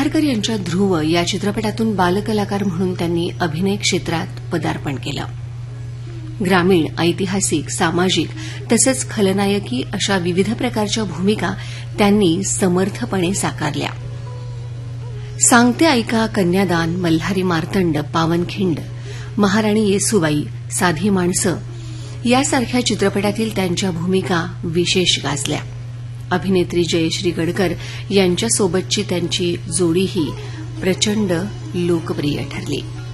लोहारकर यांच्या ध्रुव या चित्रपटातून बालकलाकार म्हणून त्यांनी अभिनय क्षेत्रात पदार्पण केलं. ग्रामीण, ऐतिहासिक, सामाजिक तसंच खलनायकी अशा विविध प्रकारच्या भूमिका त्यांनी समर्थपणे साकारल्या. सांगते ऐका, कन्यादान, मल्हारी मार्तंड, पावनखिंड, महाराणी येसूबाई, साधी माणसं यासारख्या चित्रपटातील त्यांच्या भूमिका विशेष गाजल्या. अभिनेत्री जयश्री गडकर यांच्यासोबतची त्यांची जोडीही प्रचंड लोकप्रिय ठरली.